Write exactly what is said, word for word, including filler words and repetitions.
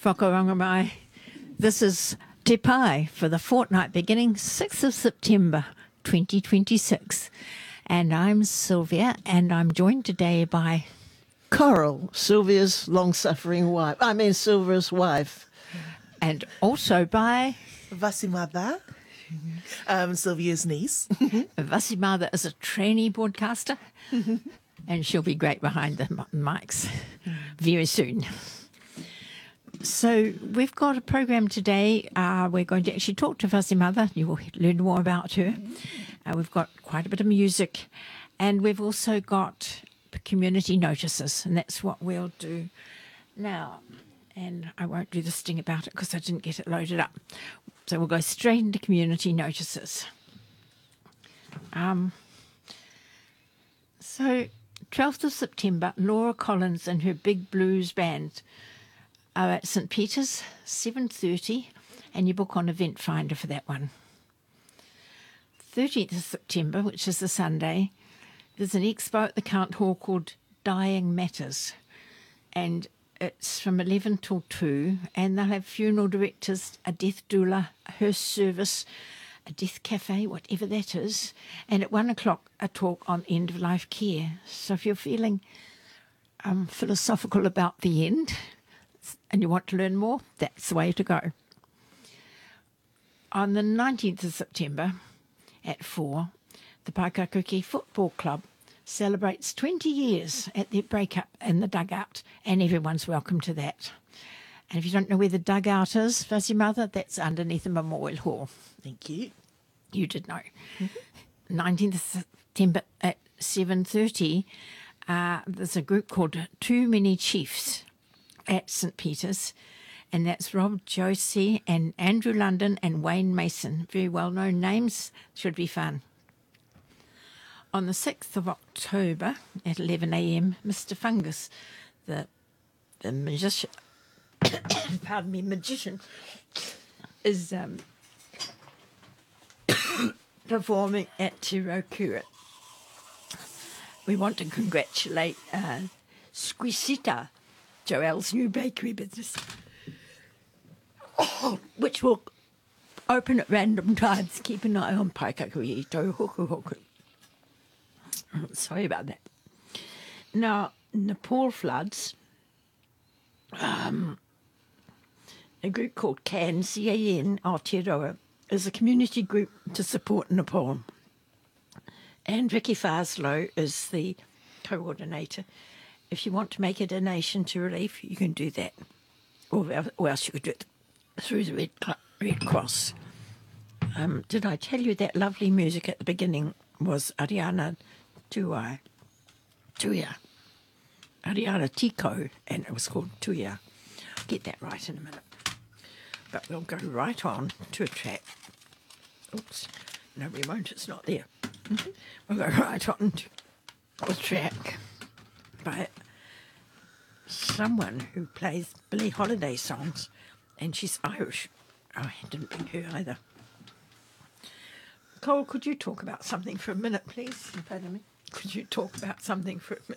Whakarangamai. This is Te Pai for the fortnight beginning sixth of September twenty twenty-six. And I'm Sylvia, and I'm joined today by Coral, Sylvia's long-suffering wife. I mean, Sylvia's wife. and also by Vasimada, um, Sylvia's niece. Vasimada is a trainee broadcaster, and she'll be great behind the m- mics very soon. So we've got a program today. Uh, we're going to actually talk to Vasimada. You will learn more about her. Uh, we've got quite a bit of music, and we've also got community notices, and that's what we'll do now. And I won't do this thing about it because I didn't get it loaded up. So we'll go straight into community notices. Um, so twelfth of September, Laura Collins and her Big Blues Band are at St Peter's, seven thirty, and you book on Event Finder for that one. thirteenth of September, which is the Sunday, there's an expo at the Count Hall called Dying Matters, and it's from eleven till two, and they'll have funeral directors, a death doula, a hearse service, a death cafe, whatever that is, and at one o'clock a talk on end-of-life care. So if you're feeling um, philosophical about the end and you want to learn more, that's the way to go. On the nineteenth of September at four, the Paikakuki Football Club celebrates twenty years at their breakup in the dugout, and everyone's welcome to that. And if you don't know where the dugout is, Vasimada, that's underneath the Memorial Hall. Thank you. You did know. Mm-hmm. nineteenth of September at seven thirty, uh, there's a group called Too Many Chiefs at St Peter's, and that's Rob Josie and Andrew London and Wayne Mason. Very well-known names. Should be fun. On the sixth of October at eleven a.m, Mister Fungus, the the magician, pardon me, magician, is um, performing at Te Raukura. We want to congratulate uh, Squisita, Joelle's new bakery business, which will open at random times. Keep an eye on Paikakuhi Tau Hoku Hoku. Sorry about that. Now, Nepal floods, um, a group called C A N, C A N, Aotearoa, is a community group to support Nepal. And Vicky Farslow is the coordinator. If you want to make a donation to relief, you can do that. Or, or else you could do it through the Red, Red Cross. Um, did I tell you that lovely music at the beginning was Ariana Tuai, Tuia, Ariana Tico, and it was called Tuia. I'll get that right in a minute. But we'll go right on to a track. Oops, no, we won't, it's not there. We'll go right on to a track by someone who plays Billie Holiday songs, and she's Irish. Oh, I didn't bring her either. Cole, could you talk about something for a minute, please? Pardon me. Could you talk about something for a minute?